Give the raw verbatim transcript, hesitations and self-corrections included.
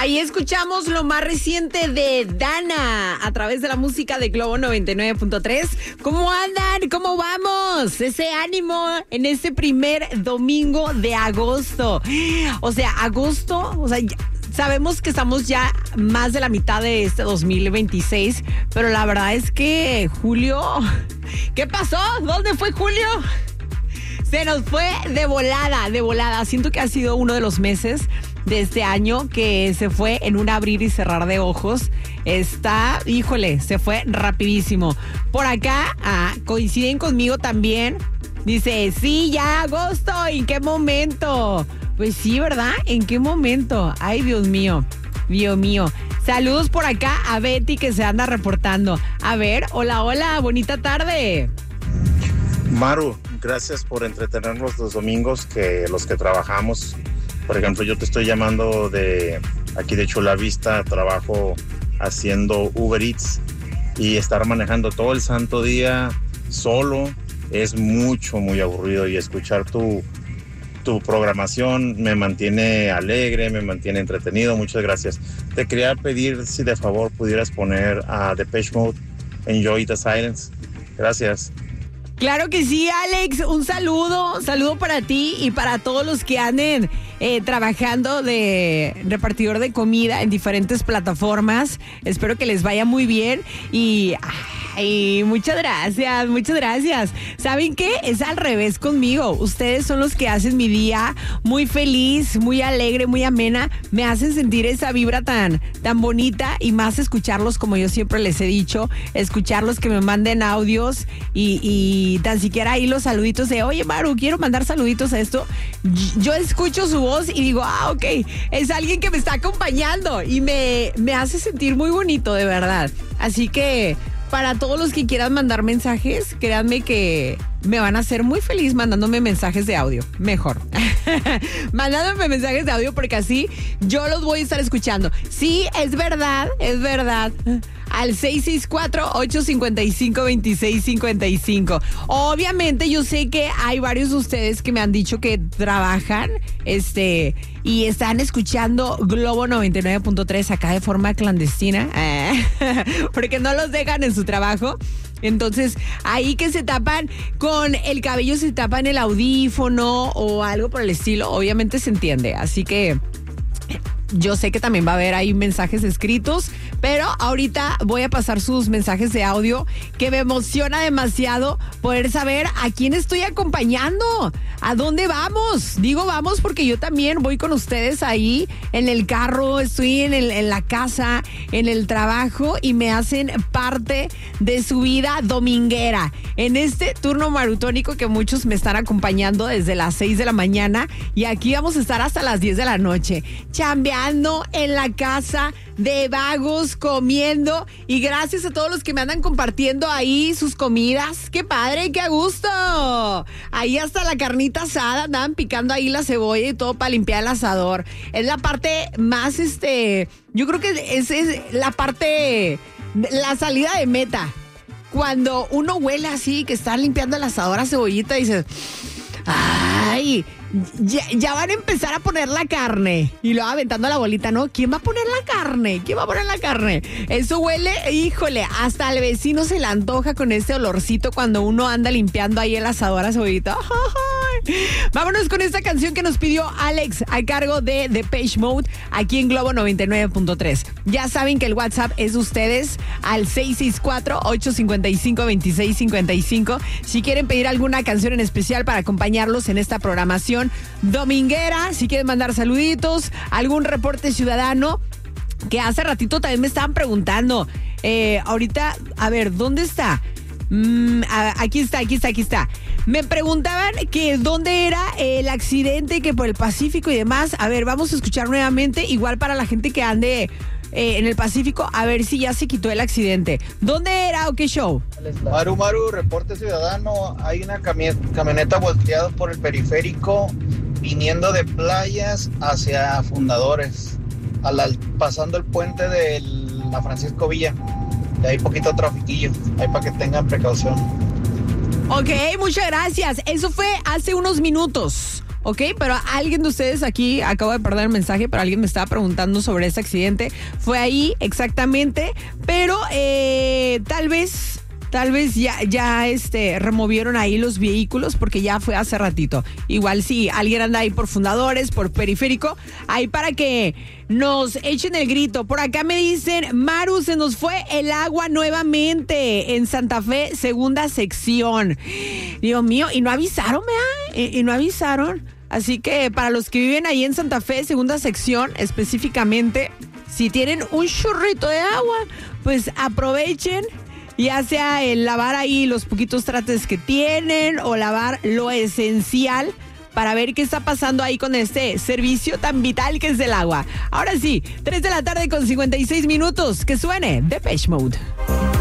Ahí escuchamos lo más reciente de Dana a través de la música de Globo noventa y nueve punto tres. ¿Cómo andan? ¿Cómo vamos? Ese ánimo en este primer domingo de agosto. O sea, agosto, o sea, ya sabemos que estamos ya más de la mitad de este dos mil veintiséis, pero la verdad es que julio, ¿qué pasó? ¿Dónde fue julio? Se nos fue de volada, de volada. Siento que ha sido uno de los meses de este año que se fue en un abrir y cerrar de ojos. Está, híjole, se fue rapidísimo. Por acá ah, coinciden conmigo también. Dice, sí, ya agosto, ¿en qué momento? Pues sí, ¿verdad? ¿En qué momento? Ay, Dios mío, Dios mío. Saludos por acá a Betty que se anda reportando. A ver, hola, hola, bonita tarde. Maru, gracias por entretenernos los domingos, que los que trabajamos. Por ejemplo, yo te estoy llamando de aquí de Chula Vista, trabajo haciendo Uber Eats y estar manejando todo el santo día solo es mucho, muy aburrido, y escuchar tu, tu programación me mantiene alegre, me mantiene entretenido. Muchas gracias. Te quería pedir si de favor pudieras poner a Depeche Mode, Enjoy the Silence. Gracias. Claro que sí, Alex, un saludo, saludo para ti y para todos los que anden eh, trabajando de repartidor de comida en diferentes plataformas. Espero que les vaya muy bien y... Ay, muchas gracias, muchas gracias. ¿Saben qué? Es al revés conmigo. Ustedes son los que hacen mi día muy feliz, muy alegre, muy amena. Me hacen sentir esa vibra tan, tan bonita, y más escucharlos, como yo siempre les he dicho, escucharlos que me manden audios y, y tan siquiera ahí los saluditos de, oye, Maru, quiero mandar saluditos a esto. Yo escucho su voz y digo, ah, ok, es alguien que me está acompañando y me, me hace sentir muy bonito, de verdad. Así que... para todos los que quieran mandar mensajes, créanme que me van a hacer muy feliz mandándome mensajes de audio. Mejor. Mandándome mensajes de audio, porque así yo los voy a estar escuchando. Sí, es verdad, es verdad. Al seis seis cuatro, ocho cinco cinco, dos seis cinco cinco. Obviamente yo sé que hay varios de ustedes que me han dicho que trabajan este y están escuchando Globo noventa y nueve punto tres acá de forma clandestina, eh, porque no los dejan en su trabajo. Entonces, ahí que se tapan con el cabello, se tapan el audífono o algo por el estilo, obviamente se entiende. Así que... yo sé que también va a haber ahí mensajes escritos, pero ahorita voy a pasar sus mensajes de audio, que me emociona demasiado poder saber a quién estoy acompañando, a dónde vamos. Digo vamos porque yo también voy con ustedes ahí en el carro, estoy en, el, en la casa, en el trabajo, y me hacen parte de su vida dominguera. En este turno marutónico que muchos me están acompañando desde las seis de la mañana, y aquí vamos a estar hasta las diez de la noche, chambeando en la casa de vagos, comiendo, y gracias a todos los que me andan compartiendo ahí sus comidas. ¡Qué padre, qué a gusto! Ahí hasta la carnita asada, andan picando ahí la cebolla y todo para limpiar el asador. Es la parte más, este, yo creo que es, es la parte, la salida de meta. Cuando uno huele así, que está limpiando el asador a cebollita, y dices, ¡ay! Ya, ya van a empezar a poner la carne. Y luego aventando la bolita, ¿no? ¿Quién va a poner la carne? ¿Quién va a poner la carne? Eso huele, híjole, hasta al vecino se le antoja con ese olorcito cuando uno anda limpiando ahí el asador a cebollita. Vámonos con esta canción que nos pidió Alex a cargo de Depeche Mode aquí en Globo noventa y nueve punto tres. Ya saben que el WhatsApp es de ustedes al seis seis cuatro, ocho cinco cinco, dos seis cinco cinco. Si quieren pedir alguna canción en especial para acompañarlos en esta programación dominguera, si quieren mandar saluditos, algún reporte ciudadano, que hace ratito también me estaban preguntando. Eh, ahorita, a ver, ¿dónde está? Mm, a, aquí está, aquí está, aquí está. Me preguntaban que dónde era el accidente, que por el Pacífico y demás. A ver, vamos a escuchar nuevamente, igual para la gente que ande eh, en el Pacífico, a ver si ya se quitó el accidente. ¿Dónde era o qué show? Maru, Maru, reporte ciudadano. Hay una cami- camioneta volteada por el periférico viniendo de Playas hacia Fundadores, a la, pasando el puente de la Francisco Villa. De ahí poquito trafiquillo, ahí para que tengan precaución. Ok, muchas gracias. Eso fue hace unos minutos. ¿ok? Pero alguien de ustedes aquí, acabo de perder el mensaje, pero alguien me estaba preguntando sobre ese accidente. Fue ahí exactamente, pero eh, tal vez... Tal vez ya, ya este, removieron ahí los vehículos porque ya fue hace ratito. Igual si alguien anda ahí por Fundadores, por Periférico, ahí para que nos echen el grito. Por acá me dicen, Maru, se nos fue el agua nuevamente en Santa Fe, segunda sección. Dios mío, y no avisaron, ¿verdad? Y, y no avisaron. Así que para los que viven ahí en Santa Fe, segunda sección, específicamente, si tienen un chorrito de agua, pues aprovechen. Ya sea el lavar ahí los poquitos trates que tienen o lavar lo esencial para ver qué está pasando ahí con este servicio tan vital que es el agua. Ahora sí, tres de la tarde con cincuenta y seis minutos. Que suene Depeche Mode.